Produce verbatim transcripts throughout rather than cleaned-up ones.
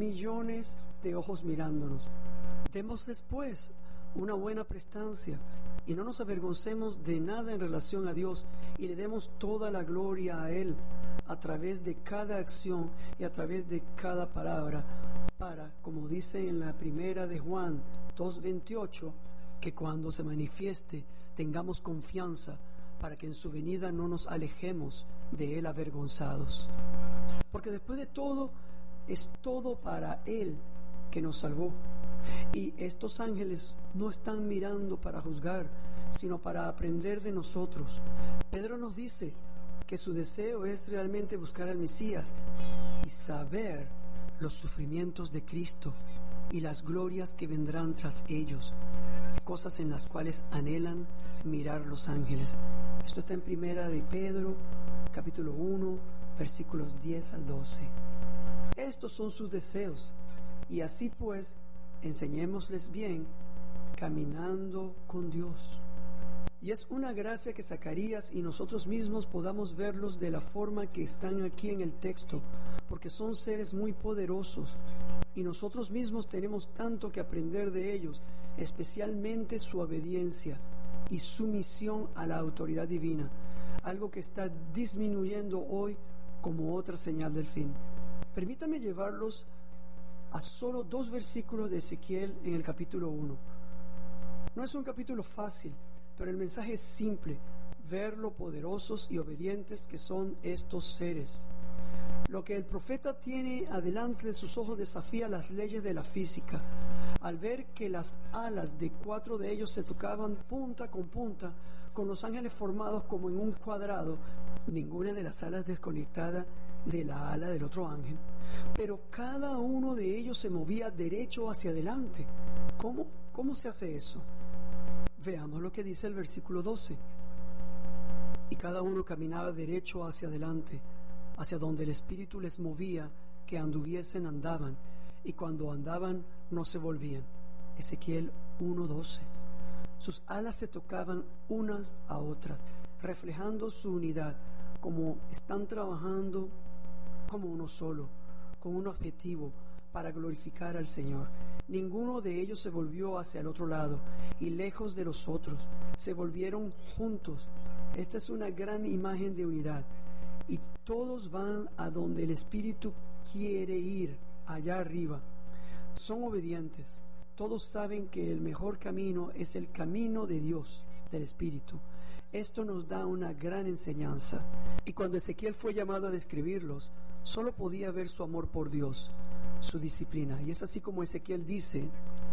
millones de ojos mirándonos. Démosles pues una buena prestancia y no nos avergoncemos de nada en relación a Dios, y le demos toda la gloria a Él a través de cada acción y a través de cada palabra, para, como dice en la primera de Juan dos veintiocho, que cuando se manifieste tengamos confianza, para que en su venida no nos alejemos de Él avergonzados. Porque después de todo, es todo para Él que nos salvó. Y estos ángeles no están mirando para juzgar, sino para aprender de nosotros. Pedro nos dice que su deseo es realmente buscar al Mesías y saber los sufrimientos de Cristo y las glorias que vendrán tras ellos, cosas en las cuales anhelan mirar los ángeles. Esto está en Primera de Pedro, capítulo uno, versículos diez al doce. Estos son sus deseos, y así pues, enseñémosles bien, caminando con Dios. Y es una gracia que Zacarías y nosotros mismos podamos verlos de la forma que están aquí en el texto, porque son seres muy poderosos, y nosotros mismos tenemos tanto que aprender de ellos, especialmente su obediencia y sumisión a la autoridad divina, algo que está disminuyendo hoy como otra señal del fin. Permítame llevarlos a solo dos versículos de Ezequiel en el capítulo uno. No es un capítulo fácil, pero el mensaje es simple: ver lo poderosos y obedientes que son estos seres. Lo que el profeta tiene adelante de sus ojos desafía las leyes de la física. Al ver que las alas de cuatro de ellos se tocaban punta con punta, con los ángeles formados como en un cuadrado, ninguna de las alas desconectada de la ala del otro ángel, pero cada uno de ellos se movía derecho hacia adelante. ¿Cómo? ¿Cómo se hace eso? Veamos lo que dice el versículo doce. Y cada uno caminaba derecho hacia adelante, hacia donde el Espíritu les movía, que anduviesen andaban, y cuando andaban no se volvían. Ezequiel uno doce. Sus alas se tocaban unas a otras, reflejando su unidad, como están trabajando como uno solo, con un objetivo, para glorificar al Señor. Ninguno de ellos se volvió hacia el otro lado, y lejos de los otros, se volvieron juntos. Esta es una gran imagen de unidad, y todos van a donde el Espíritu quiere ir, allá arriba. Son obedientes. Todos saben que el mejor camino es el camino de Dios, del Espíritu. Esto nos da una gran enseñanza. Y cuando Ezequiel fue llamado a describirlos, solo podía ver su amor por Dios, su disciplina. Y es así como Ezequiel dice: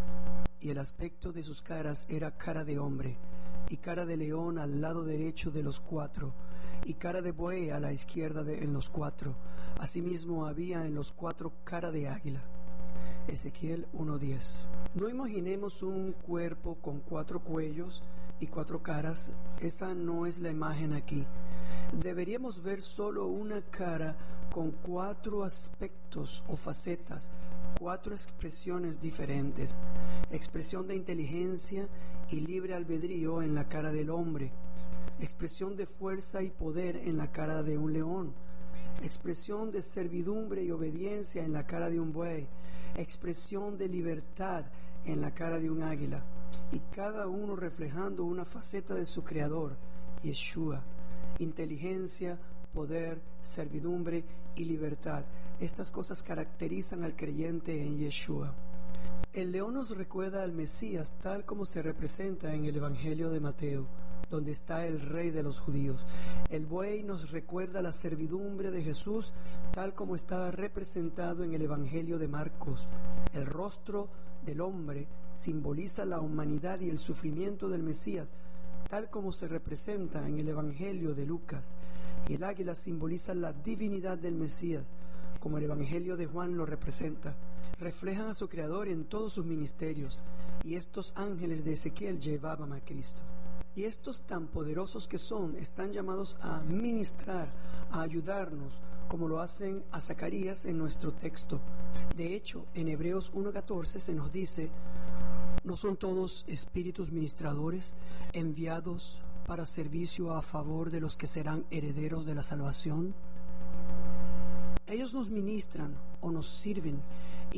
y el aspecto de sus caras era cara de hombre, y cara de león al lado derecho de los cuatro, y cara de buey a la izquierda de, en los cuatro. Asimismo había en los cuatro cara de águila. Ezequiel uno diez. No imaginemos un cuerpo con cuatro cuellos y cuatro caras. Esa no es la imagen aquí. Deberíamos ver solo una cara con cuatro aspectos o facetas, cuatro expresiones diferentes. Expresión de inteligencia y libre albedrío en la cara del hombre. Expresión de fuerza y poder en la cara de un león. Expresión de servidumbre y obediencia en la cara de un buey. Expresión de libertad en la cara de un águila. Y cada uno reflejando una faceta de su creador, Yeshua. Inteligencia, poder, servidumbre y libertad. Estas cosas caracterizan al creyente en Yeshua. El león nos recuerda al Mesías tal como se representa en el Evangelio de Mateo, donde está el Rey de los judíos. El buey nos recuerda la servidumbre de Jesús tal como estaba representado en el Evangelio de Marcos. El rostro del hombre simboliza la humanidad y el sufrimiento del Mesías tal como se representa en el Evangelio de Lucas. Y el águila simboliza la divinidad del Mesías, como el Evangelio de Juan lo representa. Reflejan a su Creador en todos sus ministerios, y estos ángeles de Ezequiel llevaban a Cristo. Y estos tan poderosos que son, están llamados a ministrar, a ayudarnos, como lo hacen a Zacarías en nuestro texto. De hecho, en Hebreos uno catorce se nos dice: ¿no son todos espíritus ministradores enviados para servicio a favor de los que serán herederos de la salvación? Ellos nos ministran o nos sirven